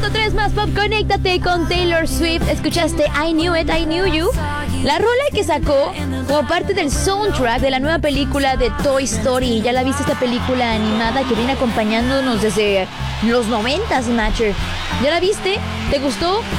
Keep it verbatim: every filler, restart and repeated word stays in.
punto tres más pop, conéctate con Taylor Swift. Escuchaste I Knew It, I Knew You, la rola que sacó como parte del soundtrack de la nueva película de Toy Story. ¿Ya la viste, esta película animada que viene acompañándonos desde los noventas, Matcher? ¿Ya la viste? ¿Te gustó?